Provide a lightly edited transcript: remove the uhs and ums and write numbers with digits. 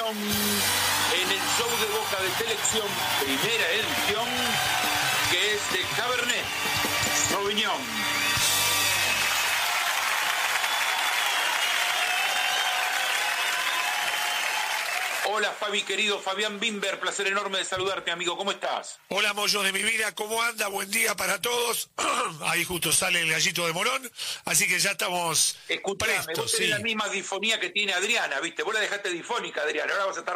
Sauvignon en el show de Boca de Selección, primera edición, que es de Cabernet Sauvignon. Hola Fabi, querido Fabián Bimber, placer enorme de saludarte, amigo, ¿cómo estás? Hola, Moyo de mi vida, ¿cómo anda? Buen día para todos. Ahí justo sale el gallito de Morón, así que ya estamos prestos. Vos tenés la misma disfonía que tiene Adriana, ¿viste? Vos la dejaste difónica, Adriana, ahora vas a estar